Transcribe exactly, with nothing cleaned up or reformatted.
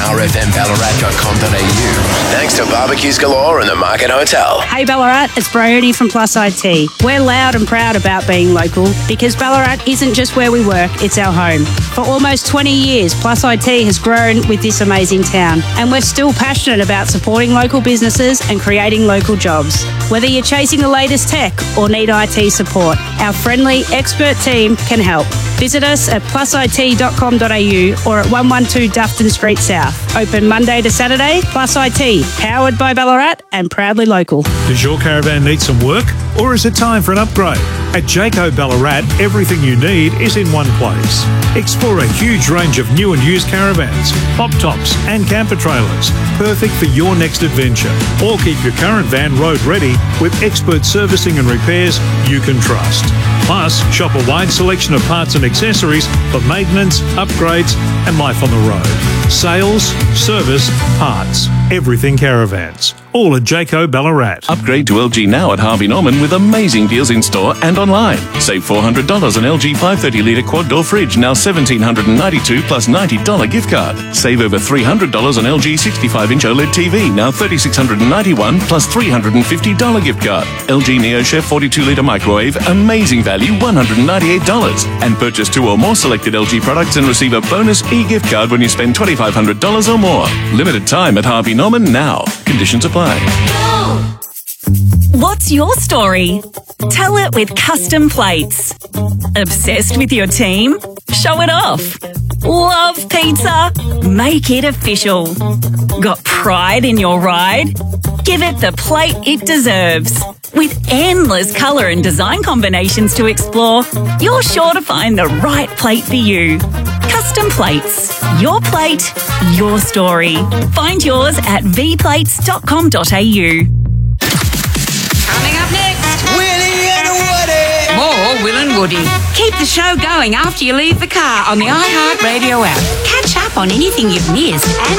r f m ballarat dot com dot a u. Thanks to Barbecues Galore and the Market Hotel. Hey Ballarat, it's Bryony from Plus I T. We're loud and proud about being local because Ballarat isn't just where we work, it's our home. For almost twenty years, Plus I T has grown with this amazing town, and we're still passionate about supporting local businesses and creating local jobs. Whether you're chasing the latest tech or need I T support, our friendly, expert team can help. Visit us at plus I T dot com dot a u or at one one two Dufton Street South. Open Monday to Saturday. Plus I T, powered by Ballarat and proudly local. Does your caravan need some work, or is it time for an upgrade? At Jayco Ballarat, everything you need is in one place. Explore a huge range of new and used caravans, pop tops and camper trailers, perfect for your next adventure. Or keep your current van road ready with expert servicing and repairs you can trust. Plus, shop a wide selection of parts and accessories for maintenance, upgrades and life on the road. Sales, service, parts, everything caravans. All at Jayco Ballarat. Upgrade to L G now at Harvey Norman with amazing deals in store and online. Save four hundred dollars on L G five hundred thirty litre quad door fridge, now one thousand seven hundred ninety-two dollars plus ninety dollars gift card. Save over three hundred dollars on L G sixty-five inch OLED T V, now three thousand six hundred ninety-one dollars plus three hundred fifty dollars gift card. L G NeoChef forty-two litre microwave, amazing value, one hundred ninety-eight dollars. And purchase two or more selected L G products and receive a bonus e-gift card when you spend twenty-five hundred dollars or more. Limited time at Harvey Norman now. Conditions apply. What's your story? Tell it with Custom Plates. Obsessed with your team? Show it off. Love pizza? Make it official. Got pride in your ride? Give it the plate it deserves. With endless colour and design combinations to explore, you're sure to find the right plate for you. Custom Plates. Your plate, your story. Find yours at v plates dot com dot a u. Coming up next, Willie and Woody. more Will and Woody. Keep the show going after you leave the car on the iHeartRadio app. Catch up on anything you've missed and